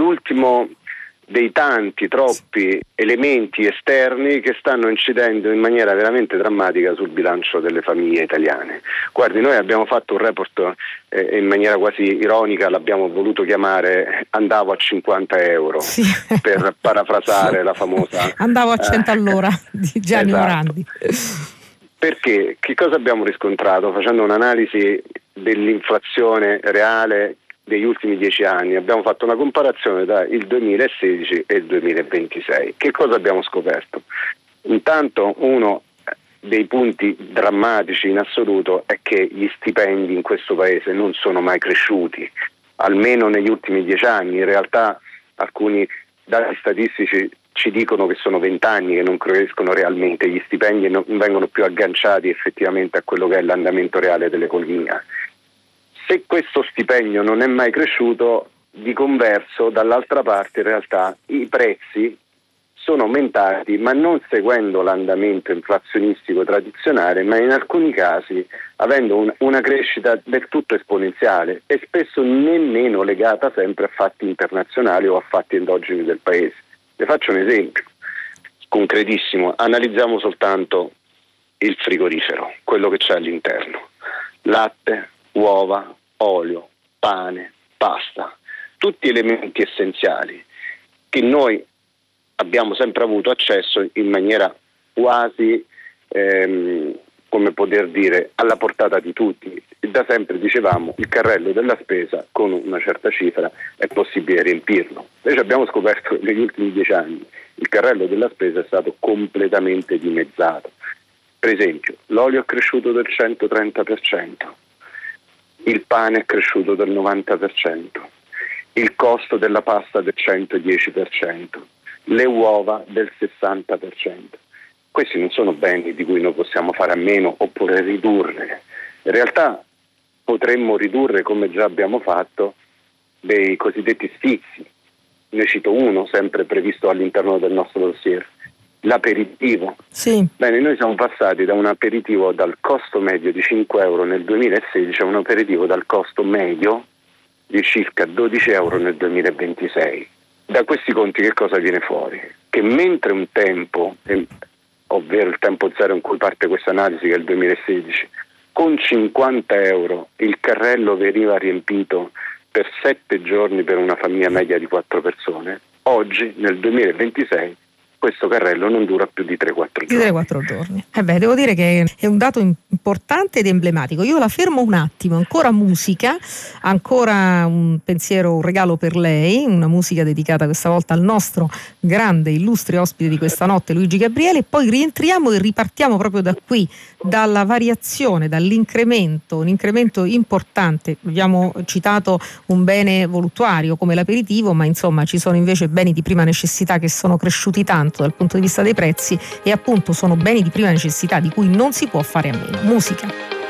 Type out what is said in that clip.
l'ultimo dei tanti, troppi elementi esterni che stanno incidendo in maniera veramente drammatica sul bilancio delle famiglie italiane. Guardi, noi abbiamo fatto un report in maniera quasi ironica, l'abbiamo voluto chiamare "Andavo a 50 euro", sì, per parafrasare la famosa andavo a 100 all'ora di Gianni esatto. Morandi. Perché che cosa abbiamo riscontrato facendo un'analisi dell'inflazione reale degli ultimi 10 anni? Abbiamo fatto una comparazione tra il 2016 e il 2026. Che cosa abbiamo scoperto? Intanto uno dei punti drammatici in assoluto è che gli stipendi in questo paese non sono mai cresciuti, almeno negli ultimi 10 anni. In realtà alcuni dati statistici ci dicono che sono 20 anni che non crescono realmente gli stipendi e non vengono più agganciati effettivamente a quello che è l'andamento reale dell'economia. Se questo stipendio non è mai cresciuto, di converso dall'altra parte in realtà i prezzi sono aumentati, ma non seguendo l'andamento inflazionistico tradizionale, ma in alcuni casi avendo una crescita del tutto esponenziale e spesso nemmeno legata sempre a fatti internazionali o a fatti endogeni del paese. Le faccio un esempio concretissimo: analizziamo soltanto il frigorifero, quello che c'è all'interno: latte, uova, olio, pane, pasta, tutti elementi essenziali che noi abbiamo sempre avuto accesso in maniera quasi, come poter dire, alla portata di tutti. Da sempre dicevamo il carrello della spesa con una certa cifra è possibile riempirlo. Invece abbiamo scoperto che negli ultimi 10 anni il carrello della spesa è stato completamente dimezzato. Per esempio, l'olio è cresciuto del 130%, il pane è cresciuto del 90%, il costo della pasta del 110%, le uova del 60%. Questi non sono beni di cui noi possiamo fare a meno oppure ridurre. In realtà potremmo ridurre, come già abbiamo fatto, dei cosiddetti sfizi. Ne cito uno, sempre previsto all'interno del nostro dossier: l'aperitivo. Sì. Bene, noi siamo passati da un aperitivo dal costo medio di 5 euro nel 2016 a un aperitivo dal costo medio di circa 12 euro nel 2026. Da questi conti che cosa viene fuori? Che mentre un tempo, ovvero il tempo zero in cui parte questa analisi, che è il 2016, con 50 euro il carrello veniva riempito per 7 giorni per una famiglia media di 4 persone, oggi nel 2026 questo carrello non dura più di 3-4 giorni. 3-4 giorni. Devo dire che è un dato importante ed emblematico. Io la fermo un attimo, ancora musica, ancora un pensiero, un regalo per lei, una musica dedicata questa volta al nostro grande, illustre ospite di questa notte, Luigi Gabriele, e poi rientriamo e ripartiamo proprio da qui, dalla variazione, dall'incremento, un incremento importante. Abbiamo citato un bene voluttuario come l'aperitivo, ma insomma ci sono invece beni di prima necessità che sono cresciuti tanto dal punto di vista dei prezzi e appunto sono beni di prima necessità di cui non si può fare a meno. Musica.